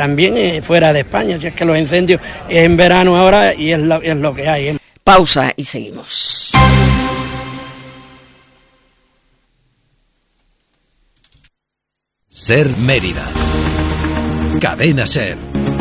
también fuera de España, si es que los incendios es en verano ahora y es lo que hay. Pausa y seguimos. Ser Mérida. Cadena Ser.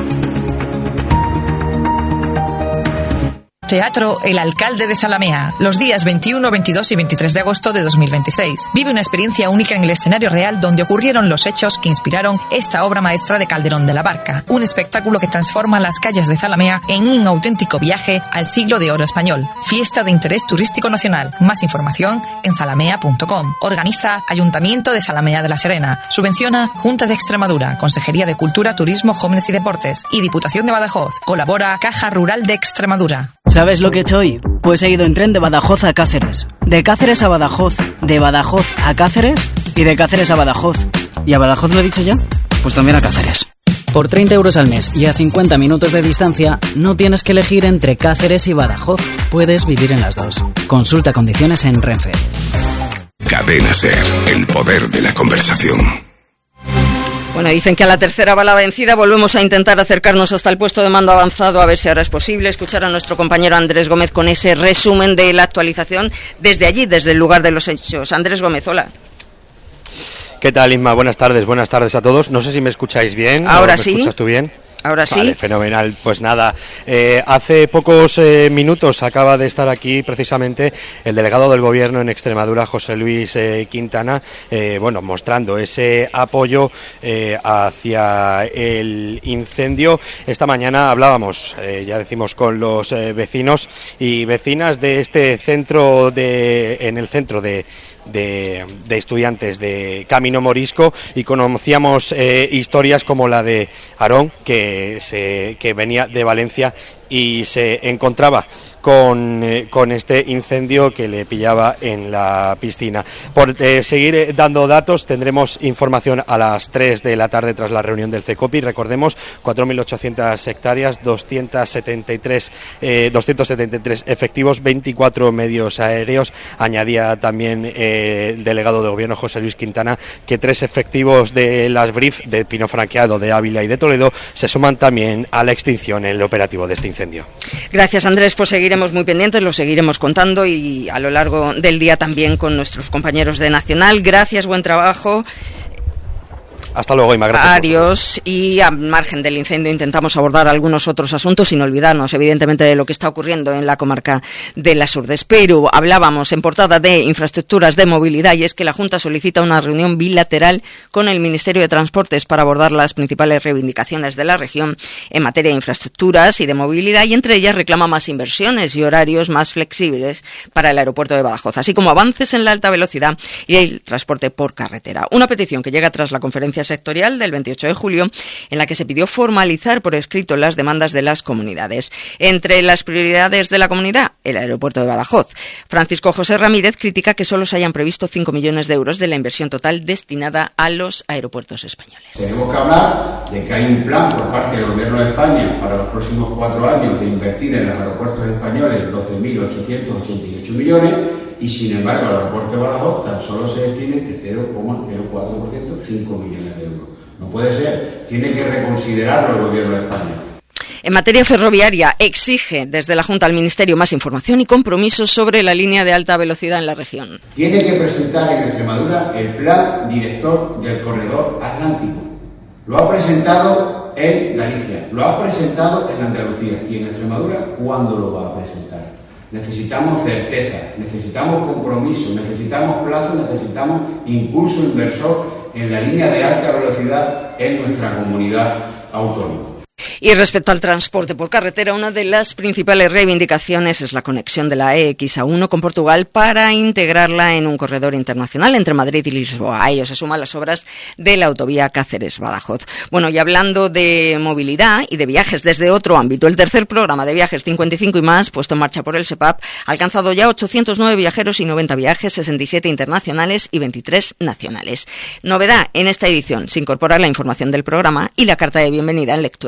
Teatro El Alcalde de Zalamea, los días 21, 22 y 23 de agosto de 2026. Vive una experiencia única en el escenario real donde ocurrieron los hechos que inspiraron esta obra maestra de Calderón de la Barca. Un espectáculo que transforma las calles de Zalamea en un auténtico viaje al siglo de oro español. Fiesta de interés turístico nacional. Más información en zalamea.com. Organiza Ayuntamiento de Zalamea de la Serena. Subvenciona Junta de Extremadura, Consejería de Cultura, Turismo, Jóvenes y Deportes y Diputación de Badajoz. Colabora Caja Rural de Extremadura. ¿Sabes lo que he hecho hoy? Pues he ido en tren de Badajoz a Cáceres, de Cáceres a Badajoz, de Badajoz a Cáceres y de Cáceres a Badajoz. ¿Y a Badajoz lo he dicho ya? Pues también a Cáceres. Por 30 euros al mes y a 50 minutos de distancia, no tienes que elegir entre Cáceres y Badajoz. Puedes vivir en las dos. Consulta condiciones en Renfe. Cadena Ser, el poder de la conversación. Bueno, dicen que a la tercera va la vencida. Volvemos a intentar acercarnos hasta el puesto de mando avanzado, a ver si ahora es posible escuchar a nuestro compañero Andrés Gómez con ese resumen de la actualización desde allí, desde el lugar de los hechos. Andrés Gómez, hola. ¿Qué tal, Inma? Buenas tardes a todos. No sé si me escucháis bien. Ahora ¿Me sí. escuchas tú bien? Ahora sí. Vale, fenomenal. Pues nada, hace pocos minutos acaba de estar aquí precisamente el delegado del Gobierno en Extremadura, José Luis Quintana, mostrando ese apoyo hacia el incendio. Esta mañana hablábamos, ya decimos, con los vecinos y vecinas de este centro en el centro de estudiantes de Camino Morisco, y conocíamos historias como la de Aarón, que venía de Valencia y se encontraba con este incendio que le pillaba en la piscina. Por seguir dando datos, tendremos información a las 3 de la tarde tras la reunión del CECOPI. Recordemos, 4.800 hectáreas, 273 efectivos, 24 medios aéreos. Añadía también el delegado de Gobierno, José Luis Quintana, que 3 efectivos de las BRIF, de Pino Franqueado, de Ávila y de Toledo, se suman también a la extinción en el operativo de este incendio. Gracias, Andrés, pues seguiremos muy pendientes, lo seguiremos contando y a lo largo del día también con nuestros compañeros de Nacional. Gracias, buen trabajo. Hasta luego, Ima, gracias. Adiós. Y al margen del incendio intentamos abordar algunos otros asuntos sin olvidarnos, evidentemente, de lo que está ocurriendo en la comarca de las Urdes. Pero hablábamos en portada de infraestructuras de movilidad, y es que la Junta solicita una reunión bilateral con el Ministerio de Transportes para abordar las principales reivindicaciones de la región en materia de infraestructuras y de movilidad, y entre ellas reclama más inversiones y horarios más flexibles para el aeropuerto de Badajoz, así como avances en la alta velocidad y el transporte por carretera. Una petición que llega tras la conferencia sectorial del 28 de julio, en la que se pidió formalizar por escrito las demandas de las comunidades. Entre las prioridades de la comunidad, el aeropuerto de Badajoz. Francisco José Ramírez critica que solo se hayan previsto 5 millones de euros de la inversión total destinada a los aeropuertos españoles. Tenemos que hablar de que hay un plan por parte del Gobierno de España para los próximos 4 años de invertir en los aeropuertos españoles 12.888 millones, y sin embargo al aeropuerto de Badajoz tan solo se destine de 0,04%, 5 millones de euros. No puede ser, tiene que reconsiderarlo el Gobierno de España. En materia ferroviaria, exige desde la Junta al Ministerio más información y compromisos sobre la línea de alta velocidad en la región. Tiene que presentar en Extremadura el plan director del corredor atlántico. Lo ha presentado en Galicia, lo ha presentado en Andalucía, y en Extremadura, ¿cuándo lo va a presentar? Necesitamos certeza, necesitamos compromiso, necesitamos plazo, necesitamos impulso inversor en la línea de alta velocidad en nuestra comunidad autónoma. Y respecto al transporte por carretera, una de las principales reivindicaciones es la conexión de la EX-A1 con Portugal para integrarla en un corredor internacional entre Madrid y Lisboa. A ello se suman las obras de la autovía Cáceres-Badajoz. Bueno, y hablando de movilidad y de viajes desde otro ámbito, el tercer programa de viajes 55 y más, puesto en marcha por el SEPAP, ha alcanzado ya 809 viajeros y 90 viajes, 67 internacionales y 23 nacionales. Novedad en esta edición, se incorpora la información del programa y la carta de bienvenida en lectura fácil.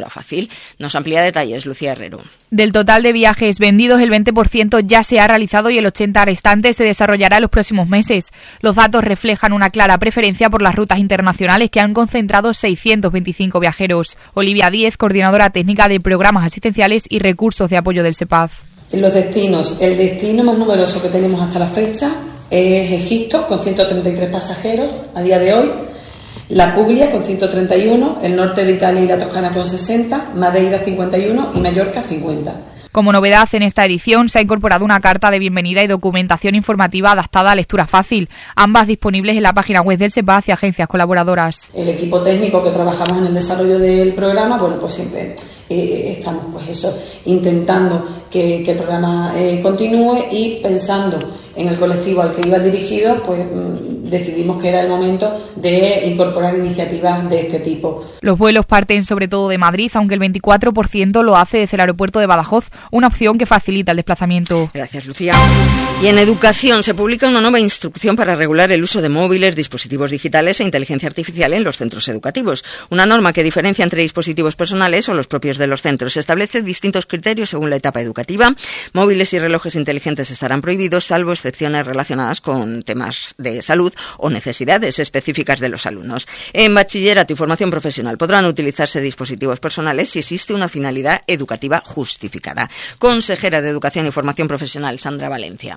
infantil. Nos amplía detalles Lucía Herrero. Del total de viajes vendidos, el 20% ya se ha realizado y el 80% restante se desarrollará en los próximos meses. Los datos reflejan una clara preferencia por las rutas internacionales que han concentrado 625 viajeros. Olivia Díez, coordinadora técnica de programas asistenciales y recursos de apoyo del SEPAZ. Los destinos. El destino más numeroso que tenemos hasta la fecha es Egipto, con 133 pasajeros a día de hoy, la Puglia con 131, el norte de Italia y la Toscana con 60, Madeira 51 y Mallorca 50. Como novedad en esta edición se ha incorporado una carta de bienvenida y documentación informativa adaptada a lectura fácil, ambas disponibles en la página web del SEPAZ y agencias colaboradoras. El equipo técnico que trabajamos en el desarrollo del programa, pues siempre estamos intentando que el programa continúe y pensando en el colectivo al que iba dirigido, decidimos que era el momento de incorporar iniciativas de este tipo. Los vuelos parten sobre todo de Madrid, aunque el 24% lo hace desde el aeropuerto de Badajoz, una opción que facilita el desplazamiento. Gracias, Lucía. Y en educación se publica una nueva instrucción para regular el uso de móviles, dispositivos digitales e inteligencia artificial en los centros educativos. Una norma que diferencia entre dispositivos personales o los propios de los centros. Establece distintos criterios según la etapa educativa. Móviles y relojes inteligentes estarán prohibidos, salvo excepciones relacionadas con temas de salud o necesidades específicas de los alumnos. En bachillerato y formación profesional podrán utilizarse dispositivos personales si existe una finalidad educativa justificada. Consejera de Educación y Formación Profesional, Sandra Valencia.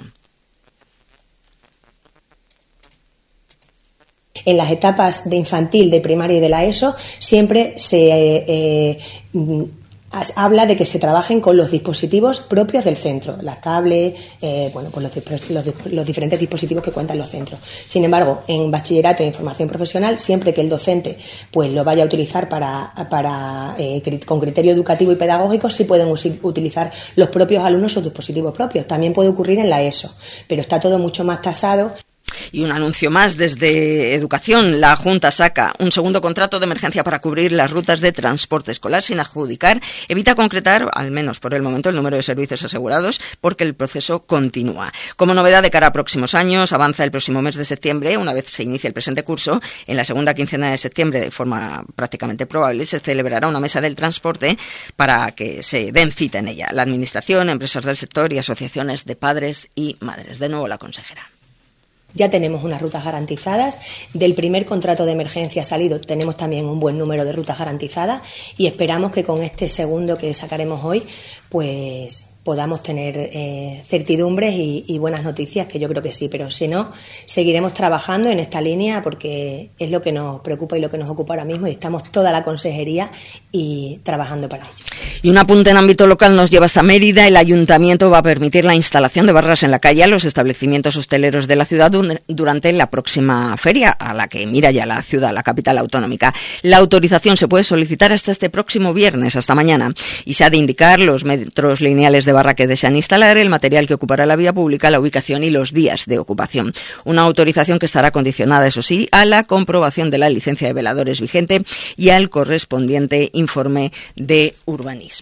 En las etapas de infantil, de primaria y de la ESO siempre se habla de que se trabajen con los dispositivos propios del centro, las tablets, los diferentes dispositivos que cuentan los centros. Sin embargo, en bachillerato e información profesional, siempre que el docente lo vaya a utilizar con criterio educativo y pedagógico, sí pueden utilizar los propios alumnos sus dispositivos propios. También puede ocurrir en la ESO, pero está todo mucho más tasado. Y un anuncio más desde Educación. La Junta saca un segundo contrato de emergencia para cubrir las rutas de transporte escolar sin adjudicar. Evita concretar, al menos por el momento, el número de servicios asegurados porque el proceso continúa. Como novedad de cara a próximos años, avanza el próximo mes de septiembre, una vez se inicie el presente curso, en la segunda quincena de septiembre, de forma prácticamente probable, se celebrará una mesa del transporte para que se den cita en ella. La Administración, empresas del sector y asociaciones de padres y madres. De nuevo la consejera. Ya tenemos unas rutas garantizadas. Del primer contrato de emergencia salido tenemos también un buen número de rutas garantizadas y esperamos que con este segundo que sacaremos hoy podamos tener certidumbres y buenas noticias, que yo creo que sí, pero si no, seguiremos trabajando en esta línea porque es lo que nos preocupa y lo que nos ocupa ahora mismo y estamos toda la consejería y trabajando para ello. Y un apunte en ámbito local nos lleva hasta Mérida. El ayuntamiento va a permitir la instalación de barras en la calle a los establecimientos hosteleros de la ciudad durante la próxima feria, a la que mira ya la ciudad, la capital autonómica. La autorización se puede solicitar hasta este próximo viernes, hasta mañana, y se ha de indicar los metros lineales de barra que desean instalar, el material que ocupará la vía pública, la ubicación y los días de ocupación. Una autorización que estará condicionada, eso sí, a la comprobación de la licencia de veladores vigente y al correspondiente informe de urbanismo.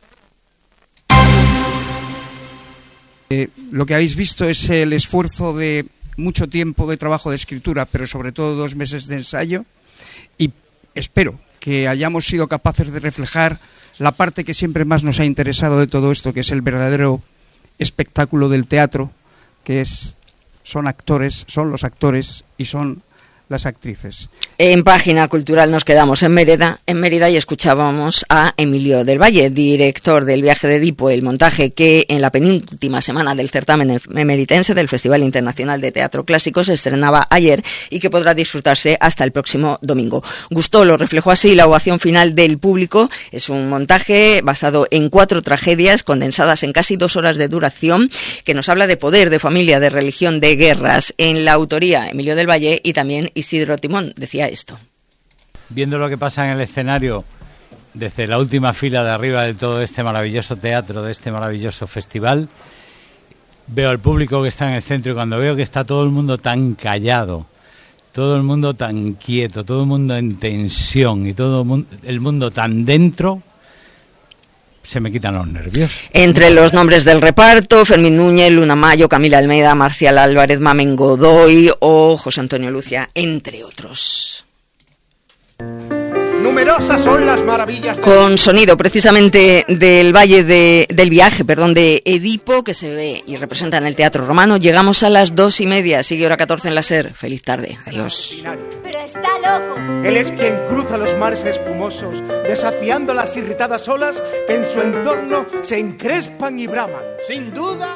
Lo que habéis visto es el esfuerzo de mucho tiempo de trabajo de escritura, pero sobre todo 2 meses de ensayo, y espero que hayamos sido capaces de reflejar la parte que siempre más nos ha interesado de todo esto, que es el verdadero espectáculo del teatro, que son los actores y son las actrices. En Página Cultural nos quedamos en Mérida y escuchábamos a Emilio del Valle, director del Viaje de Edipo, el montaje que en la penúltima semana del certamen emeritense del Festival Internacional de Teatro Clásico se estrenaba ayer y que podrá disfrutarse hasta el próximo domingo. Gustó, lo reflejó así la ovación final del público. Es un montaje basado en 4 tragedias condensadas en casi 2 horas de duración, que nos habla de poder, de familia, de religión, de guerras. En la autoría, Emilio del Valle y también Isidro Timón decía esto. Viendo lo que pasa en el escenario desde la última fila de arriba de todo este maravilloso teatro, de este maravilloso festival, veo al público que está en el centro y cuando veo que está todo el mundo tan callado, todo el mundo tan quieto, todo el mundo en tensión y todo el mundo tan dentro, se me quitan los nervios. Entre los nombres del reparto, Fermín Núñez, Luna Mayo, Camila Almeida, Marcial Álvarez, Mamen Godoy o José Antonio Lucia, entre otros. numerosas son las maravillas. Con sonido precisamente del Valle del Viaje, de Edipo, que se ve y representa en el Teatro Romano. Llegamos a las 2:30, sigue hora 14 en la SER. Feliz tarde, adiós. Pero está loco. Él es quien cruza los mares espumosos, desafiando las irritadas olas que en su entorno se encrespan y braman. Sin duda.